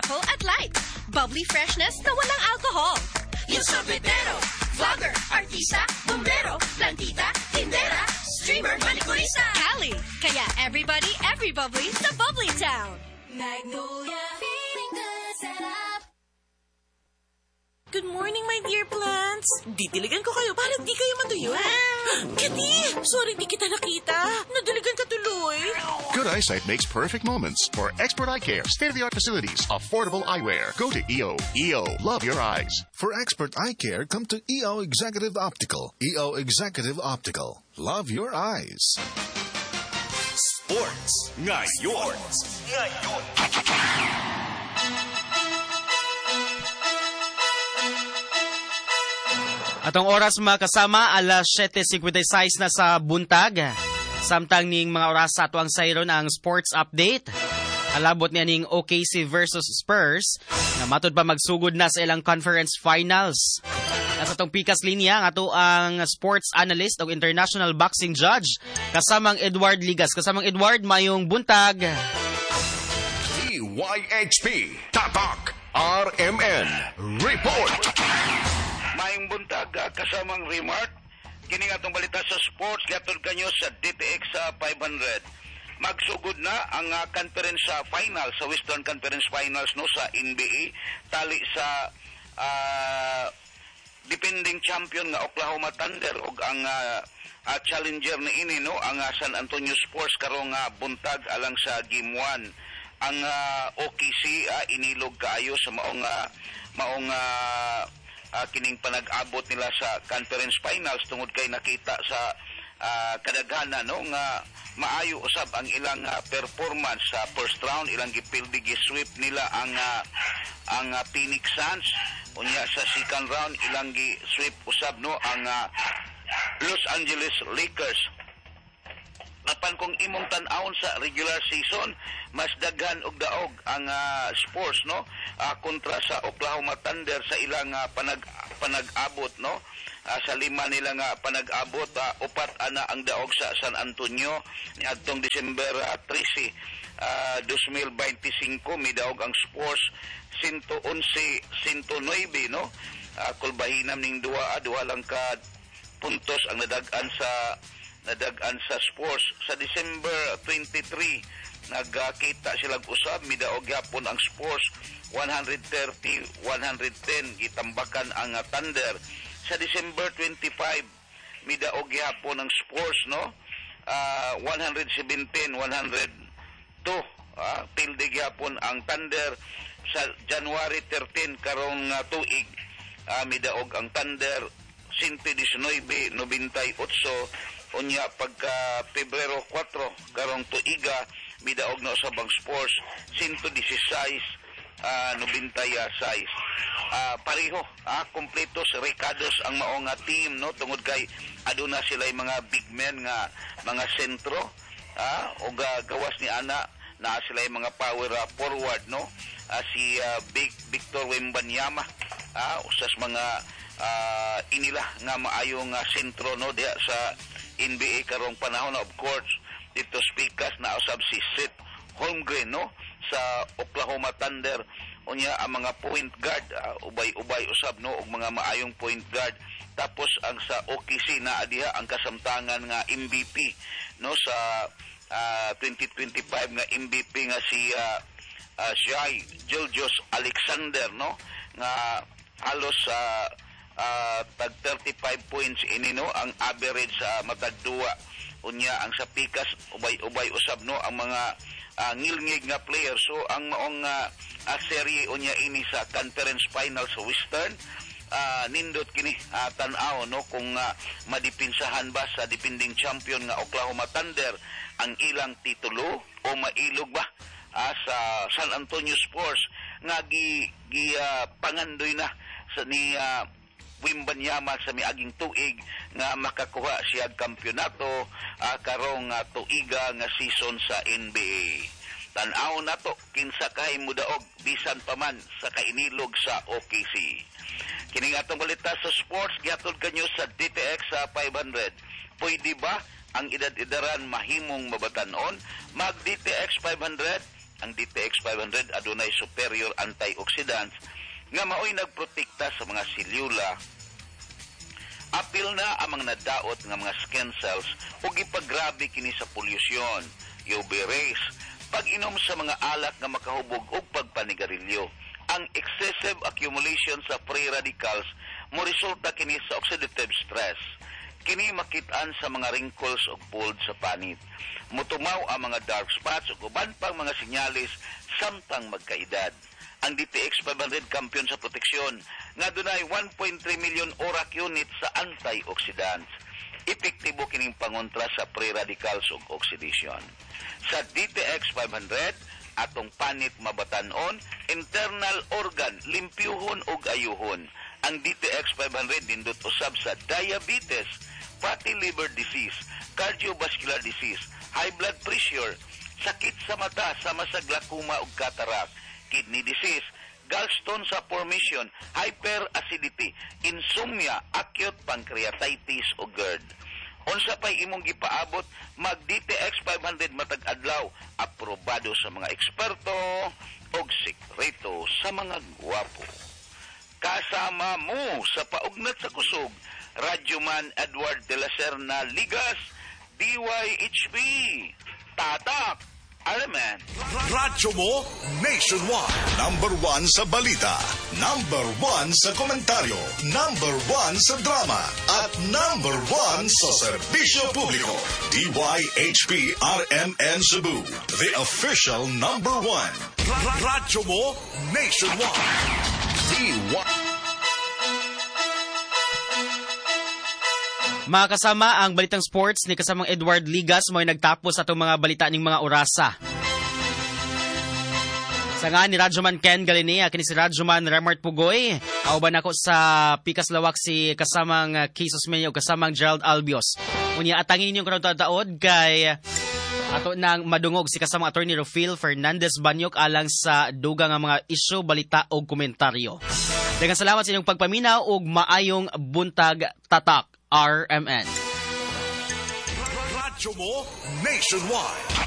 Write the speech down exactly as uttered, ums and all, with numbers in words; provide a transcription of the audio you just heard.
sparkle at light. Bubbly freshness na walang alcohol. Yung sorbetero, vlogger, artista, bombero, plantita, tindera, streamer, manikurista. Cali, kaya everybody, every bubbly sa Bubbly Town. Magnolia, feeling good, set up. Good morning, my dear plants. Didiligan ko kayo para di kayo matuyo. Kati, sorry di kita nakita. Nadiligan ka tuloy. Good eyesight makes perfect moments. For expert eye care, state-of-the-art facilities, affordable eyewear, go to E O. E O, love your eyes. For expert eye care, come to E O Executive Optical. E O Executive Optical. Love your eyes. Sports ngayon. Ngayon. Atong oras mga kasama, alas siyete singkwenta y sais na sa buntag. Samtang ning mga oras sa atuang sayron ang sports update. Alabot niya ning O K C versus Spurs na matod pa magsugod na sa ilang conference finals. Nasa tong pikas linya nga to ang sports analyst o international boxing judge kasamang Edward Ligas. Kasamang Edward, mayong buntag. D Y H P Tatak R M N Report. Mayong buntag kasamang remark. Kini nga itong balita sa sports, gatod kanyo sa D T X sa five hundred. Magsugod na ang uh, conference uh, final sa Western Conference Finals no sa N B A tali sa uh, defending champion nga Oklahoma Thunder ug ang uh, uh, challenger ni ini no ang uh, San Antonio Spurs karong uh, buntag alang sa game one. Ang uh, O K C uh, inilog kaayo sa maong uh, maong uh, Uh, kining panag-abot nila sa conference finals tungod kay nakita sa uh, kadaghanan no nga maayo usab ang ilang uh, performance sa first round, ilang gipildi gi-sweep nila ang uh, ang uh, Phoenix Suns. Unya sa second round ilang gi-sweep usab no ang uh, Los Angeles Lakers. Napan kung imong tan-awon sa regular season, mas daghan og daog ang uh, Spurs no uh, kontra sa Oklahoma Thunder sa ilang uh, panag panag-abot no uh, sa lima nila nga panag-abot uh, upat ana ang daog sa San Antonio niadtong December uh, thirty uh, twenty twenty-five midaog ang Spurs one eleven one oh nine no uh, kulbahinam ning duwa duwa lang ka puntos ang nadag-an sa nadagan sa Spurs sa December twenty-three nagkita silang usab midaog gyapon ang Spurs one thirty one ten gitambakan ang uh, Thunder sa December twenty-five midaog gyapon ang Spurs no uh, one seventeen one oh two uh, pilde gyapon ang Thunder sa January thirteen karong uh, tuig uh, midaog ang Thunder one nineteen ninety-eight unya pagka Pebrero four karong tuiga midaog na sa bang Spurs one sixteen uh, ninety-six uh, pareho ah, kompletos rekados ang mao nga team no tungod kay aduna sila mga big men nga mga sentro ah, o gawas ni ana na sila mga power uh, forward no uh, si uh, Big Victor Wembanyama ah, usas mga uh, inila nga maayong uh, sentro no diha sa N B A karong panahon na of course dito speakers na usab si Seth Holmgren no sa Oklahoma Thunder unya ang mga point guard uh, ubay-ubay usab no og mga maayong point guard tapos ang sa O K C na adiha ang kasamtangan nga M V P no sa uh, twenty twenty-five nga M V P nga si uh, uh, Shai Gilgeous Alexander no nga halos sa uh, Uh, tag thirty-five points ini no ang average sa uh, matag duwa unya ang sa pikas ubay-ubay usab no ang mga uh, ngilngig nga players so ang maong uh, uh, serye unya ini sa conference final sa Western uh, nindot kini uh, tan-aw no kung uh, madipinsahan ba sa defending champion nga Oklahoma Thunder ang ilang titulo o mailog ba uh, sa San Antonio Spurs nga gi, gi uh, pangandoy na sa ni uh, Wembanyama sa miaging tuig nga makakuha siya kampyonato uh, karong uh, tuiga nga season sa N B A. Tan-aw na to kinsa kay mudaog bisan pa man sa kainilog sa O K C. Kini nga atong balita sa sports gihatod kanyo sa D T X sa five hundred. Pwede ba ang edad-edaran mahimong mabatanon? Mag D T X five hundred ang D T X five hundred adunay superior antioxidants nga maoy nagprotekta sa mga selula. Apil na ang mga nadaot nga mga skin cells ug ipagrabe kini sa pollution, U V rays, pag-inom sa mga alak nga makahubog og pagpanigarilyo. Ang excessive accumulation sa free radicals mo resulta kini sa oxidative stress. Kini makitaan sa mga wrinkles o bald sa panit. Mutumaw ang mga dark spots o uban pang mga sinyalis samtang magkaedad. Ang D T X five hundred kampiyon sa proteksyon nga dunay one point three million ORAC units sa antioxidants. Epektibo kining pangontra sa free radicals ug oxidation. Sa D T X five hundred, atong panit mabatanon, internal organ limpyuhon ug ayuhon. Ang D T X five hundred nindot usab sa diabetes, fatty liver disease, cardiovascular disease, high blood pressure, sakit sa mata sama sa glaucoma ug cataract, kidney disease, gallstone sa formation, hyperacidity, insomnia, acute pancreatitis o GERD. Unsa pay imong gipaabot, mag D T X five hundred matag adlaw, aprobado sa mga eksperto og sikreto sa mga gwapo. Kasama mo sa paugnat sa kusog, Radyoman Edward de la Serna Ligas, D Y H P, Tatak, Alaman. Radyo mo nationwide. Number one sa balita. Number one sa komentaryo. Number one sa drama. At number one sa serbisyo publiko. D Y H P R M N Cebu. The official number one. Radyo mo nationwide. D Y. Mga kasama, ang Balitang Sports ni kasamang Edward Ligas mo'y nagtapos atong mga balita ning mga orasa. Sa nga ni Radyoman Ken Galinea, kini si Radyoman Remart Pugoy. Auban ako sa Pikas Lawak si kasamang Jesus Menyo, kasamang Gerald Albios. Unya atangin ninyong karong taod kay ato nang madungog si kasamang attorney Rufil Fernandez Banyok alang sa dugang nga mga isyu, balita o komentaryo. Daghang salamat sa inyong pagpaminaw ug maayong buntag, Tatak R M N. Radyo mo nationwide.